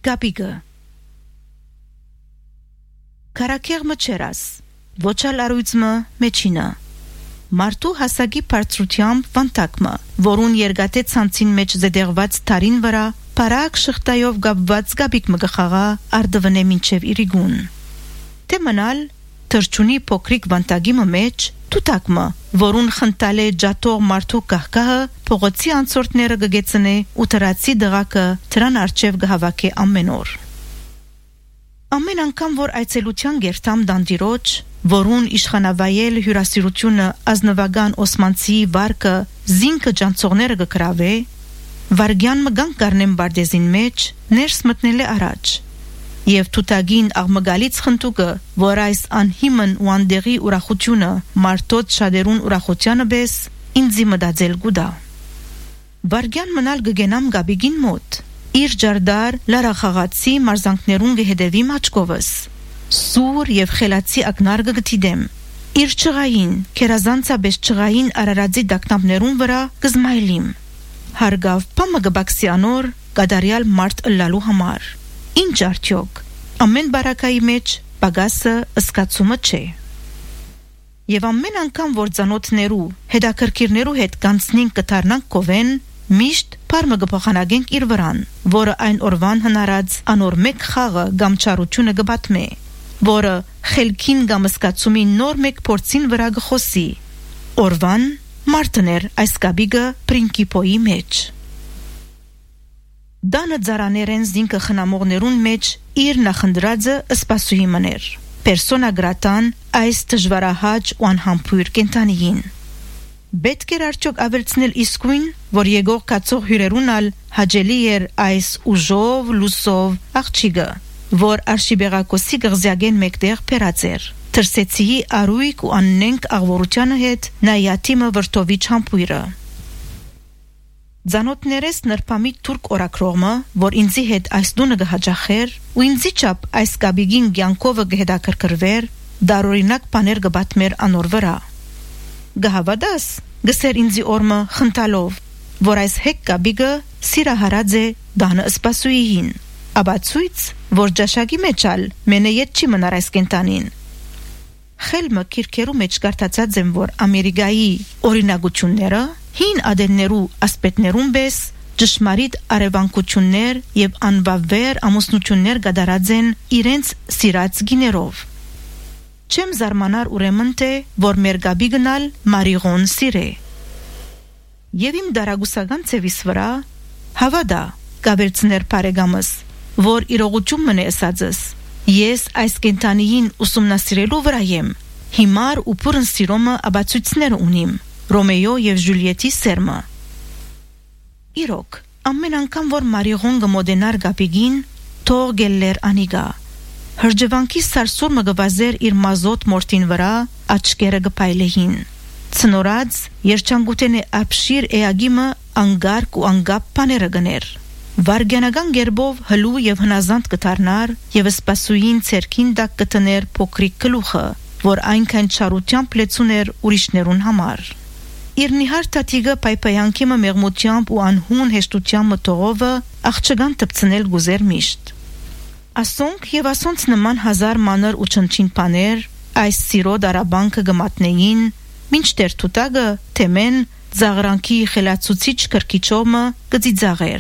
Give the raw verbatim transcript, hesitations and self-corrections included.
Գաբիգը Կարակեղմը չերաս, ոչալ արույցմը մեջինը Մարդու հասակի բարձրությամբ վանտակմը, որուն երգատե ցանցին մեջ զեդեղված թարին վրա Պարակ շղթայով գաբված գաբիգ մգխաղա արդվնե մինչև իրիգուն Թե մնալ թրջունի փոքրիկ վանտագիմը մեջ Տուտակմը, որուն խնդալե ջատող մարդու կահկահը փողոցի անցորդները գգեցնե ու տրացի դղակը դրան արջև գհավակե ամեն օր Ամեն անգամ որ այցելության գերտամ դանդիրոջ որուն իշխանավայել հյուրասիրությունը ազնվական օսմանցի վարկը զինքը ջանցողները գկրավե վարգյան մգան կարնեմ բարդեզին մեջ ներս մտնել է առաջ Եվ թուտագին աղմգալից խնդուկը, որ այս անհիմն ու անդեղի ուրախությունը մարդոց շադերուն ուրախությանը բես, ինձի մդաձել գուդա։ Վարգյան մնալ գգենամ գաբիգին մոտ, իր ջարդար լարախաղացի մարզանքներուն գհեդևի մաչկովս, սուր և խելացի ակնար գգտիդեմ, իր չղային, կերազանցաբես չղային արարadzի դակնապներուն վրա գզմայլիմ, հարգավ պամը գբաքսի անոր գադարյալ մարդ ըլլալու համար։ Ինչ արդյոք, ամեն բարակայի մեջ բագասը ըսկացումը չէ։ Եվ ամեն անգամ որ ծանոթներու, հետաքրքիրներու հետ կանցնին կթարնանք կովեն, միշտ պարմը գպոխանագենք իր վրան, որը այն օրվան հնարած անոր մեկ խաղը գամ չարությունը գբատմե, որը խելքին գամ ըսկացումի նոր մեկ փորձին վրա գխոսի։ Օրվան մարդն էր այս գաբիգը պրինկիպոյի մեջ։ Դանը ձարաներեն զինքը խնամողներուն մեջ իր նախնդրածը ըսպասուհի մներ, պերսոնա գրատան այս դժվարահաճ ու անհամբույր կենտանիին։ Պետք էր արդյոք ավելցնել իսկույն, որ եկող կացող հյուրերուն ալ հաջելի էր այս ուժով, լուսով աղջիկը, որ արշիբեղակոսի գղզյագեն մեկտեղ պերած էր, թրսեցիի արույկ ու աննենք աղվորությանը հետ նայատիմը վրտովիչ համբույրը։ Ձանոթներես նրպամի թուրք օրակրողմը, որ ինձի հետ այս դունը գհաջախեր ու ինձի չապ այս գաբիգին գյանքովը գհետաքրքրվեր, դարօրինակ բաներ գբատմեր անոր վրա։ Գհավադաս, գսեր ինձի օրմը խնդալով, որ այս հեկ գաբիգը սիրահարած է դանը ըսպասուհին, աբացույց, որ ջաշակի մեջ ալ մենե ետ չի մնար այս կենտանին։ Խելմը կիրքերու մեջ կարդացած եմ, որ Ամերիկայի օրինագությունները հին ադեններու ասպետներուն բես ճշմարիտ արևանկություններ եւ անվավեր ամուսնություններ գդարած են իրենց սիրած գիներով։ Չեմ զարմանար ուրեմն թե որ մեր գաբիգնալ մարիղոն սիրե։ Եվ իմ դարագուսական ծևիս վրա հավադա գավերցներ բարեկամս, որ իրողություն մնե ասածս։ Ես այս կենտանիին ուսումնասիրելու վրա եմ, հիմար ու փուրն սիրոմը աբացույցներ ունիմ, Ռոմեո և Ժուլիետի սերմը։ Իրոք, ամեն անգամ որ մարիղոն գմոդենար գապիգին, թող գելլեր անիգա։ Հրջվանքի սարսուր մը գվազեր իր մազոտ մորտին վրա, աչկերը գպայլեհին։ Ցնորած, երջանկութենե ապշիր էագիմը անգարկ ու անգապ պաները գներ։ Վարգյանական գերբով հլու և հնազանդ կթարնար և ըսպասուին ցերքին դակ կտներ փոքրիկ գլուխը, որ այնքան չարությամբ լեցուներ ուրիշներուն համար։ Իր նիհար տատիգը պայպայանքիմը մեղմությամբ ու անհուն հեշտությամբ մտողովը աղջկան տպցնել գուզեր միշտ։ Ասոնք և ասոնց նման հազար մանր ու չնչին պաներ այս սիրո դարաբանքը գմատնեին, մինչդեռ թուտագը թեմեն ձաղրանքի խելացուցիչ կրկիչոմը գծիձաղեր։